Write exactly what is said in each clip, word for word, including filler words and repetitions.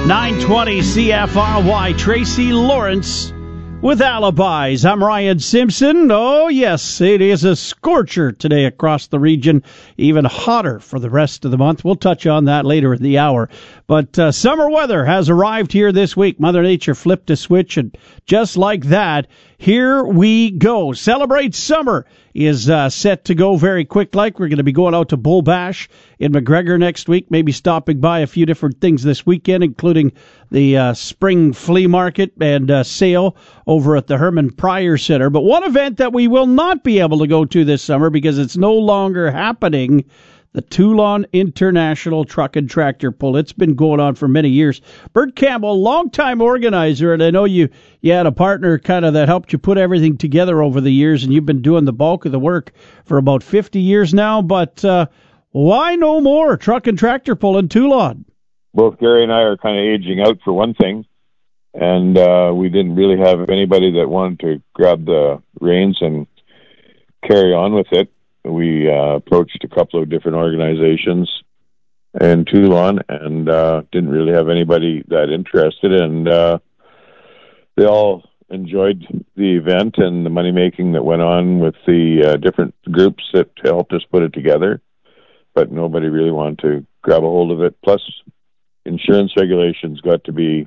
nine twenty C F R Y, Tracy Lawrence with Alibis. I'm Ryan Simpson. Oh, yes, it is a scorcher today across the region, even hotter for the rest of the month. We'll touch on that later in the hour. But uh, summer weather has arrived here this week. Mother Nature flipped a switch, and just like that, here we go. Celebrate Summer is uh, set to go very quick. Like we're going to be going out to Bull Bash in McGregor next week, maybe stopping by a few different things this weekend, including the uh, spring flea market and uh, sale over at the Herman Pryor Center. But one event that we will not be able to go to this summer because it's no longer happening, the Toulon International Truck and Tractor Pull. It's been going on for many years. Bert Campbell, longtime organizer, and I know you, you had a partner kind of that helped you put everything together over the years, and you've been doing the bulk of the work for about fifty years now. But uh, why no more Truck and Tractor Pull in Toulon? Both Gary and I are kind of aging out for one thing, and uh, we didn't really have anybody that wanted to grab the reins and carry on with it. We uh, approached a couple of different organizations in Toulon and uh, didn't really have anybody that interested. And uh, they all enjoyed the event and the money making that went on with the uh, different groups that helped us put it together. But nobody really wanted to grab a hold of it. Plus, insurance regulations got to be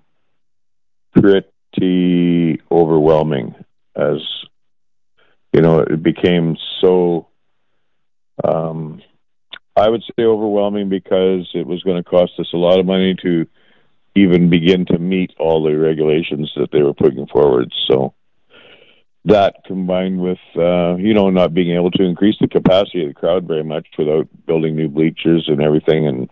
pretty overwhelming, as you know, it became so. Um, I would say overwhelming because it was going to cost us a lot of money to even begin to meet all the regulations that they were putting forward. So that combined with, uh, you know, not being able to increase the capacity of the crowd very much without building new bleachers and everything. And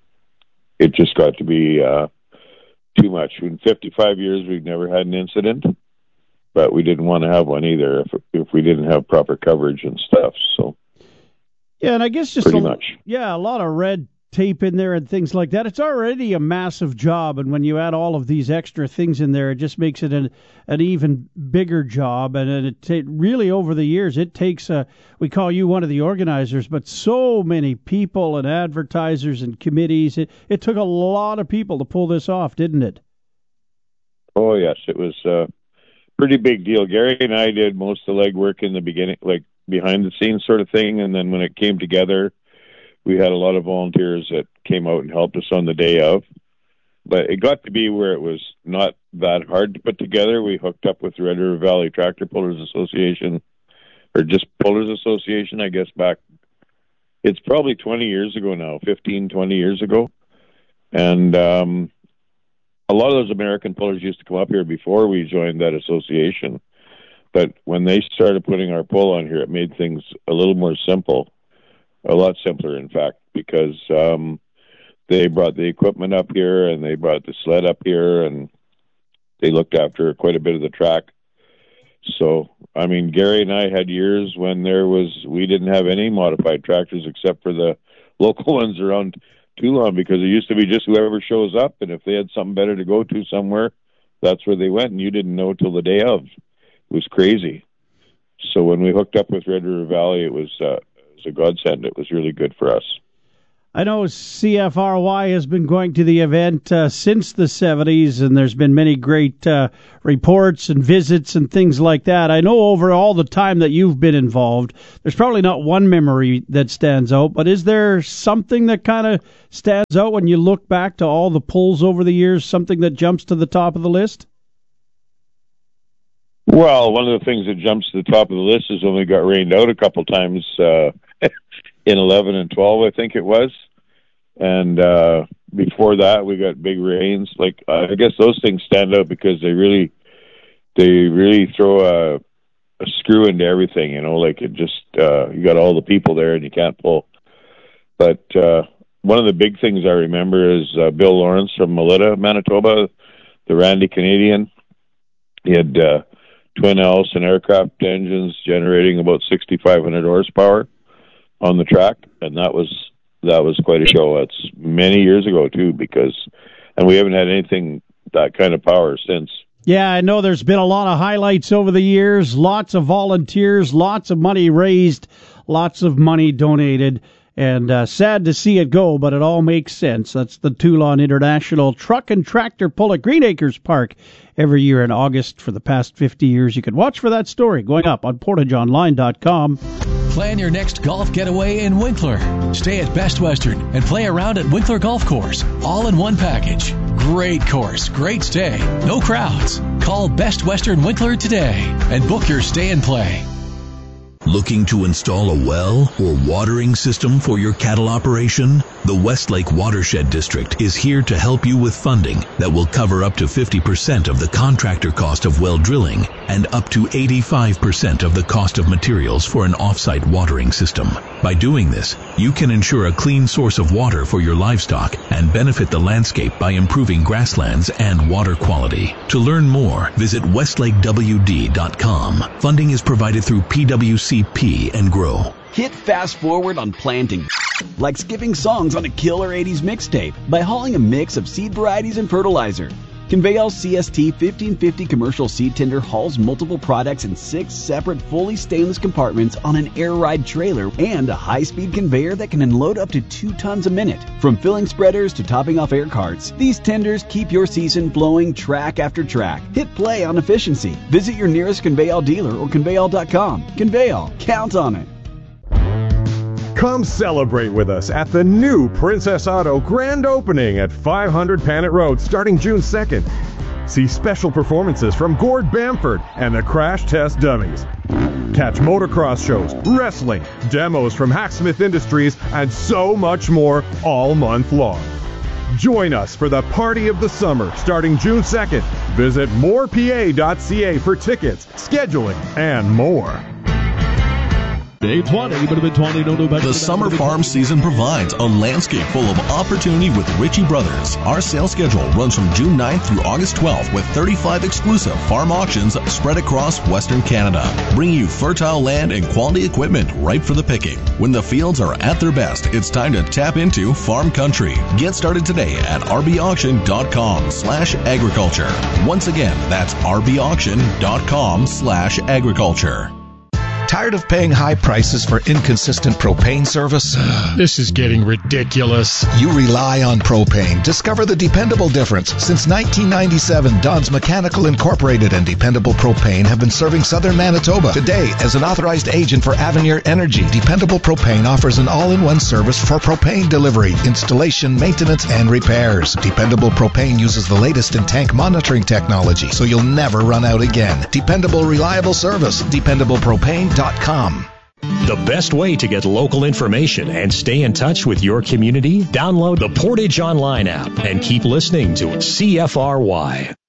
it just got to be uh, too much. In fifty-five years, we've never had an incident, but we didn't want to have one either if, if we didn't have proper coverage and stuff. So. Yeah, and I guess just Pretty a, much. yeah, a lot of red tape in there and things like that. It's already a massive job, and when you add all of these extra things in there, it just makes it an, an even bigger job. And it, it really, over the years, it takes a, we call you one of the organizers, but so many people and advertisers and committees. It, it took a lot of people to pull this off, didn't it? Oh, yes, it was a pretty big deal. Gary and I did most of the legwork in the beginning, like behind the scenes sort of thing, and then when it came together, we had a lot of volunteers that came out and helped us on the day of. But it got to be where it was not that hard to put together. We hooked up with the Red River Valley Tractor Pullers Association, or just Pullers Association, I guess back, it's probably twenty years ago now, fifteen, twenty years ago. And um, a lot of those American pullers used to come up here before we joined that association. But when they started putting our pull on here, it made things a little more simple, a lot simpler, in fact, because um, they brought the equipment up here and they brought the sled up here and they looked after quite a bit of the track. So, I mean, Gary and I had years when there was, we didn't have any modified tractors except for the local ones around Toulon, because it used to be just whoever shows up, and if they had something better to go to somewhere, that's where they went, and you didn't know till the day of. It was crazy. So when we hooked up with Red River Valley, it was, uh, it was a godsend. It was really good for us. I know C F R Y has been going to the event uh, since the seventies, and there's been many great uh, reports and visits and things like that. I know over all the time that you've been involved, there's probably not one memory that stands out, but is there something that kind of stands out when you look back to all the pulls over the years, something that jumps to the top of the list? Well, one of the things that jumps to the top of the list is when we got rained out a couple times uh, in eleven and twelve, I think it was. And uh, before that, we got big rains. Like uh, I guess those things stand out because they really, they really throw a, a screw into everything. You know, like it just uh, you got all the people there and you can't pull. But uh, one of the big things I remember is uh, Bill Lawrence from Melita, Manitoba, the Randy Canadian. He had uh, twin Allison aircraft engines generating about sixty-five hundred horsepower on the track, and that was that was quite a show. That's many years ago too, because and we haven't had anything that kind of power since. Yeah, I know there's been a lot of highlights over the years, lots of volunteers, lots of money raised, lots of money donated, And uh, sad to see it go, but it all makes sense. That's the Toulon International Truck and Tractor Pull at Green Acres Park every year in August for the past fifty years. You can watch for that story going up on portage online dot com. Plan your next golf getaway in Winkler. Stay at Best Western and play around at Winkler Golf Course. All in one package. Great course, great stay, no crowds. Call Best Western Winkler today and book your stay and play. Looking to install a well or watering system for your cattle operation? The Westlake Watershed District is here to help you with funding that will cover up to fifty percent of the contractor cost of well drilling and up to eighty-five percent of the cost of materials for an off-site watering system. By doing this, you can ensure a clean source of water for your livestock and benefit the landscape by improving grasslands and water quality. To learn more, visit westlake w d dot com. Funding is provided through P W C P and Grow. Hit fast forward on planting, like skipping songs on a killer eighties mixtape by hauling a mix of seed varieties and fertilizer. Conveyal C S T fifteen fifty commercial seed tender hauls multiple products in six separate fully stainless compartments on an air ride trailer and a high-speed conveyor that can unload up to two tons a minute. From filling spreaders to topping off air carts, these tenders keep your season flowing track after track. Hit play on efficiency. Visit your nearest Conveyal dealer or conveyal dot com. Conveyal, count on it. Come celebrate with us at the new Princess Auto grand opening at five hundred Panet Road starting June second. See special performances from Gord Bamford and the Crash Test Dummies. Catch motocross shows, wrestling, demos from Hacksmith Industries, and so much more all month long. Join us for the party of the summer starting June second. Visit more p a dot c a for tickets, scheduling, and more. The summer farm season provides a landscape full of opportunity with Ritchie Brothers. Our sales schedule runs from June ninth through August twelfth with thirty-five exclusive farm auctions spread across Western Canada, bringing you fertile land and quality equipment right for the picking. When the fields are at their best, it's time to tap into farm country. Get started today at r b auction dot com slash agriculture. Once again, that's r b auction dot com slash agriculture. Tired of paying high prices for inconsistent propane service? This is getting ridiculous. You rely on propane. Discover the dependable difference. Since nineteen ninety-seven, Don's Mechanical Incorporated and Dependable Propane have been serving southern Manitoba. Today, as an authorized agent for Avenir Energy, Dependable Propane offers an all-in-one service for propane delivery, installation, maintenance, and repairs. Dependable Propane uses the latest in tank monitoring technology, so you'll never run out again. Dependable, reliable service. dependable propane dot com. The best way to get local information and stay in touch with your community? Download the Portage Online app and keep listening to C F R Y.